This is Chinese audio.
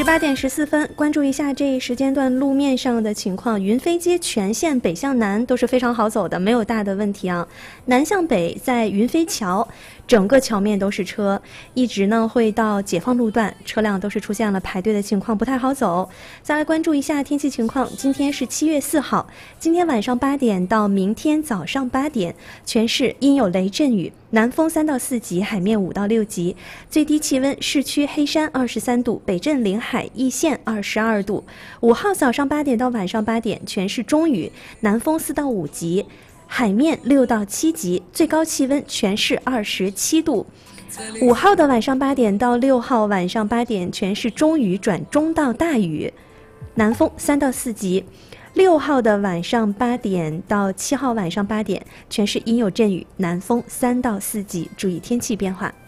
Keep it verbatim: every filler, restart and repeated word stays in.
十八点十四分，关注一下这一时间段路面上的情况。云飞街全线北向南都是非常好走的，没有大的问题啊。南向北在云飞桥，整个桥面都是车，一直呢会到解放路段，车辆都是出现了排队的情况，不太好走。再来关注一下天气情况，今天是七月四号，今天晚上八点到明天早上八点，全市阴有雷阵雨。南风三到四级，海面五到六级，最低气温市区黑山二十三度，北镇临海易县二十二度。五号早上八点到晚上八点，全市中雨，南风四到五级，海面六到七级，最高气温全市二十七度。五号的晚上八点到六号晚上八点，全市中雨转中到大雨，南风三到四级。六号的晚上八点到七号晚上八点，全市阴有阵雨，南风三到四级，注意天气变化。